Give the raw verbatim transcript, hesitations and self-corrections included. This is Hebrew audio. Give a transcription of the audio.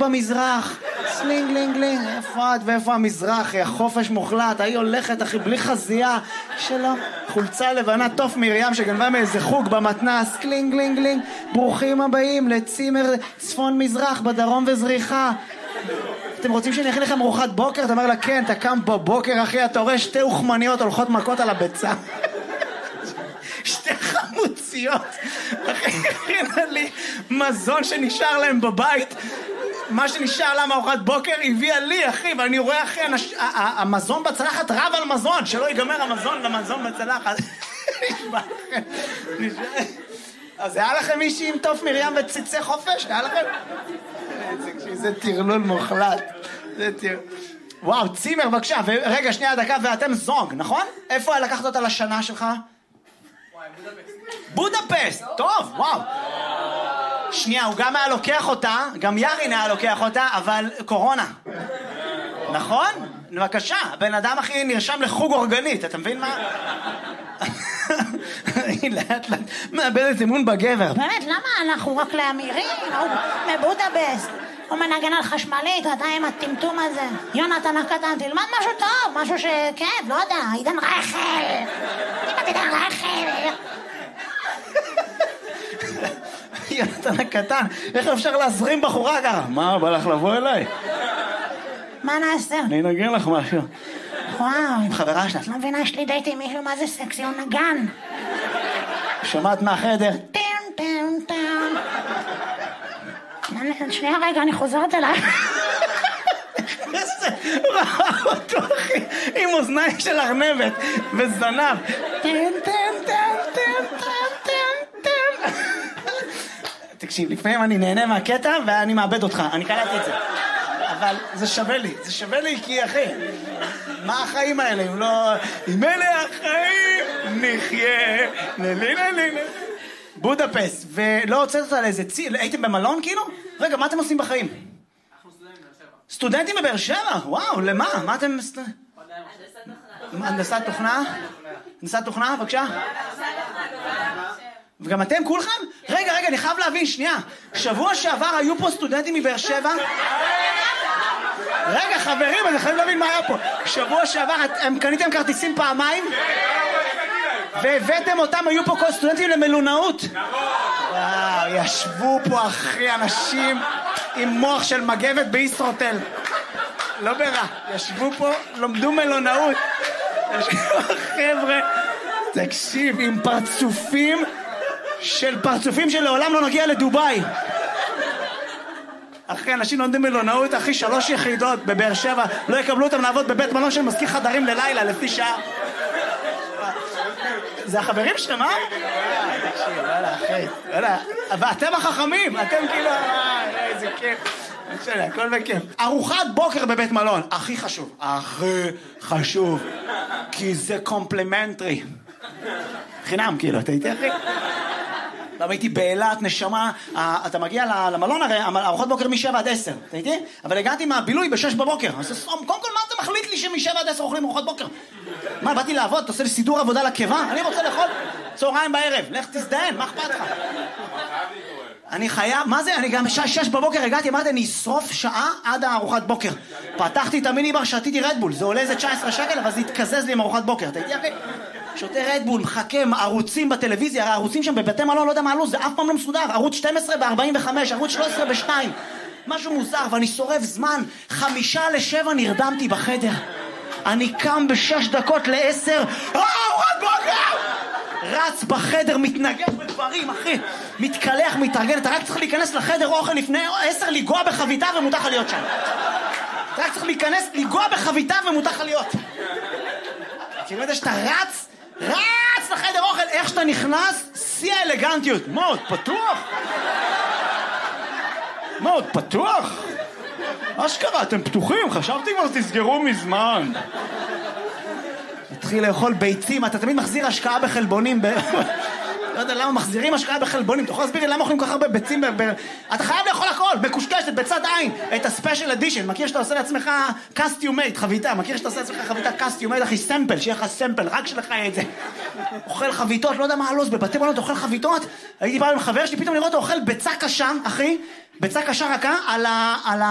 במזרח. סלינג, לינג, לינג. איפה את ואיפה המזרח? החופש מוחלט. היא הולכת, אחי, בלי חזייה. שלום. חולצה לבנה, תוף מרים שגנבה מאיזה חוג במתנס. קלינג, לינג, לינג. ברוכים הבאים לצימר צפון מזרח, בדרום וזריחה. אתם רוצים שאני אכין לכם ארוחת בוקר? אתה אומר לה, כן, אתה קם בבוקר, אחי, אתה רואה שתי אוכמניות הולכות מכות על הביצה. שתי חמוציות. אחי, הכינה לי מזון שנשאר להם בבית. מה שנשאר לה מארוחת בוקר הביאה לי, אחי, ואני רואה, אחי, המזון בצלחת רב על מזון, שלא ייגמר המזון למזון בצלחת. אז היה לכם מישהי עם תוף מרים וציצי חופש? היה לכם? זה טרלול מוחלט. זה טרלול. וואו, צימר, בבקשה. רגע, שנייה, דקה, ואתם זונג, נכון? איפה לקחת אותה לשנה שלך? בודפסט. טוב, וואו. שנייה, הוא גם היה לוקח אותה, גם ירין היה לוקח אותה, אבל קורונה. נכון? בבקשה, הבן אדם הכי נרשם לחוג אורגנית, אתה מבין מה? היא לאט לאט מאבדת אמון בגבר. באמת, למה אנחנו רק לאמירים? הוא מבודפסט, הוא מנגן על חשמלית, אתה עם הטמטום הזה. יונתן הקטן, תלמד משהו טוב, משהו שכן, לא יודע, עידן רייכל. תלמד עידן רייכל. יונתן הקטן, איך אפשר להזרים בחורה ככה? מה, בא לך לבוא אליי? מה נעשה? אני אנגן לך משהו. וואו, עם חברה שלה. את לא מבינה, יש לי דייט עם מישהו, מה זה סקסי, הוא נגן. שמעת מהחדר? טם טם טם. שנייה רגע, אני חוזרת אליי. איזה ראה אותו, אחי, עם אוזניים של ארנבת וזנב. טם טם טם טם טם טם טם. תקשיב, לפעמים אני נהנה מהקטע ואני מאבד אותך, אני קלטתי את זה. אבל זה שווה לי, זה שווה לי כי אחי, מה החיים האלה אם לא... אם אלה החיים נחיה, נלילה לילה. בודפסט, ולא הוצאת אותה לאיזה צי... הייתם במלון כאילו? רגע, מה אתם עושים בחיים? אנחנו סטודנטים בבאר שבע. סטודנטים בבאר שבע? וואו, למה? מה אתם... הנדסת תוכנה? הנדסת תוכנה, בבקשה? וגם אתם כולכם? רגע, רגע, אני חייב להבין, שנייה. שבוע שעבר היו פה סטודנטים מבאר שבע? רגע, חברים, אני חייב להבין מה היה פה. שבוע שעבר, הם קניתם כרטיסים פעמיים? והבאתם אותם, היו פה כל סטודנטים למלונאות? וואו, ישבו פה, אחי, אנשים עם מוח של מגבת בישרוטל. לא ברע, ישבו פה, לומדו מלונאות. ישבו, חבר'ה, תקשיב, עם פרצופים של פרצופים שלעולם לא נגיע לדוביי. אחי, אנשים לומדים מלונאות, אחי, שלוש יחידות בבאר שבע, לא יקבלו אותם לעבוד בבית מלון של מזכיר חדרים ללילה, לפי שעה. זה החברים שלהם, אה? תקשיב, וואלה, אחי, וואלה, ואתם החכמים, אתם כאילו, איזה כיף. בסדר, הכל בכיף. ארוחת בוקר בבית מלון, הכי חשוב. הכי חשוב. כי זה קומפלימנטרי. חינם, כאילו, אתה איתי, אחי? פעם הייתי באילת, נשמה, אתה מגיע למלון הרי, ארוחות בוקר משבע עד עשר, אתה איתי? אבל הגעתי מהבילוי בשש בבוקר. אז קודם כל, מה אתה מחליט לי שמשבע עד עשר אוכלים ארוחות בוקר? מה, באתי לעבוד? אתה עושה לי סידור עבודה לקיבה? אני רוצה לאכול צהריים בערב. לך תזדיין, מה אכפת לך? אני חייב, מה זה? אני גם שש בבוקר הגעתי, אמרתי, אני אשרוף שעה עד הארוחת בוקר. פתחתי את המיניבר, שתיתי רדבול, זה עולה איזה תשע עשרה שקל, אבל זה התקזז לי עם ארוחת בוקר. אתה איתי, אחי? שותה רדבול, מחכה, ערוצים בטלוויזיה, הערוצים שם בבתי מלון, לא יודע מה עלו, זה אף פעם לא מסודר. ערוץ שתים עשרה ב-ארבעים וחמש, ערוץ שלוש עשרה ב-שתיים. משהו מוזר, ואני שורף זמן. חמישה לשבע נרדמתי בחדר. אני קם בשש דקות לעשר, ארוחת בוקר! רץ בחדר, מתנגד בדברים, אחי. מתקלח, מתארגן, אתה רק צריך להיכנס לחדר אוכל לפני עשר, לגוע בחביתה ומותר לך להיות שם. אתה רק צריך להיכנס, לגוע בחביתה ומותר לך להיות. כאילו יודע שאתה רץ, רץ לחדר אוכל, איך שאתה נכנס, שיא האלגנטיות. מה עוד, פתוח? מה עוד, פתוח? אשכרה, אתם פתוחים, חשבתי כבר תסגרו מזמן. התחיל לאכול ביצים, אתה תמיד מחזיר השקעה בחלבונים. לא יודע למה מחזירים השקעה בחלבונים, אתה יכול להסביר לי למה אוכלים כל כך הרבה ביצים? אתה חייב לאכול הכל, מקושקשת, בצד עין, את הספיישל אדישן. מכיר שאתה עושה לעצמך קסטיומייט, חביתה, מכיר שאתה עושה לעצמך חביתה קסטיומייט, אחי, סמפל, שיהיה לך סמפל, רק שלך יהיה את זה. אוכל חביתות, לא יודע מה הלו"ז, בבתי מלון אתה אוכל חביתות. הייתי בא עם חבר שלי, פתאום לראות, אוכל ביצה קשה, אחי, ביצה קשה רכה על ה...